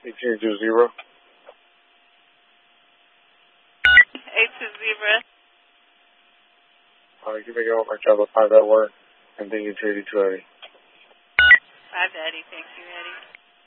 1820. 820. You may go with my travel 5 at work. And thank you to 8280. 5 Daddy, thank you, Eddie.